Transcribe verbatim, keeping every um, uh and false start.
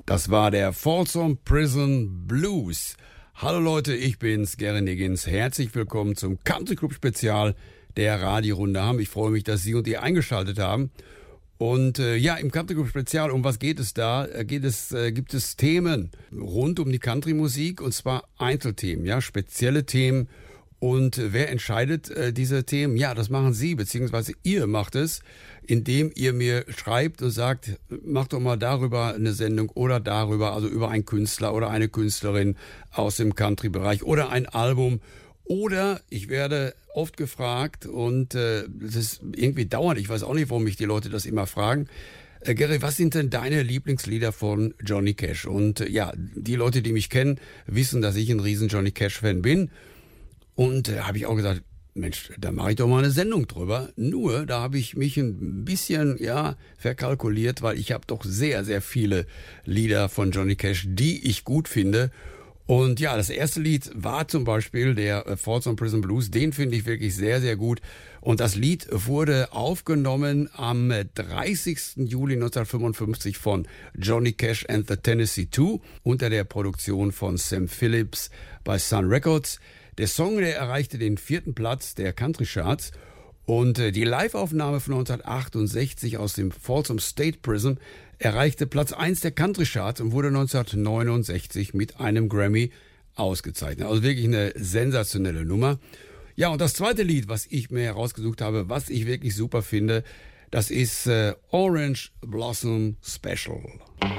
Das war der Folsom Prison Blues. Hallo Leute, ich bin's, Gary Niggins. Herzlich willkommen zum Country Club Spezial der Radiorunde Hamm. Ich freue mich, dass Sie und ihr eingeschaltet haben. Und äh, ja, im Country Club Spezial, um was geht es da? Äh, geht es, äh, gibt es Themen rund um die Country-Musik, und zwar Einzelthemen, ja, spezielle Themen. Und äh, wer entscheidet äh, diese Themen? Ja, das machen Sie, beziehungsweise ihr macht es, indem ihr mir schreibt und sagt, mach doch mal darüber eine Sendung oder darüber, also über einen Künstler oder eine Künstlerin aus dem Country-Bereich oder ein Album. Oder ich werde oft gefragt und äh, das ist irgendwie dauernd, ich weiß auch nicht, warum mich die Leute das immer fragen. Äh, Gary, was sind denn deine Lieblingslieder von Johnny Cash? Und äh, ja, die Leute, die mich kennen, wissen, dass ich ein riesen Johnny Cash-Fan bin. Und äh, habe ich auch gesagt, Mensch, da mache ich doch mal eine Sendung drüber. Nur, da habe ich mich ein bisschen, ja, verkalkuliert, weil ich habe doch sehr, sehr viele Lieder von Johnny Cash, die ich gut finde. Und ja, das erste Lied war zum Beispiel der äh, Folsom Prison Blues. Den finde ich wirklich sehr, sehr gut. Und das Lied wurde aufgenommen am dreißigsten Juli neunzehnhundertfünfundfünfzig von Johnny Cash and the Tennessee Two unter der Produktion von Sam Phillips bei Sun Records. Der Song, der erreichte den vierten Platz der Country Charts. Und äh, die Live-Aufnahme von neunzehnhundertachtundsechzig aus dem Folsom State Prison erreichte Platz eins der Country Charts und wurde neunzehnhundertneunundsechzig mit einem Grammy ausgezeichnet. Also wirklich eine sensationelle Nummer. Ja, und das zweite Lied, was ich mir herausgesucht habe, was ich wirklich super finde, das ist äh, Orange Blossom Special.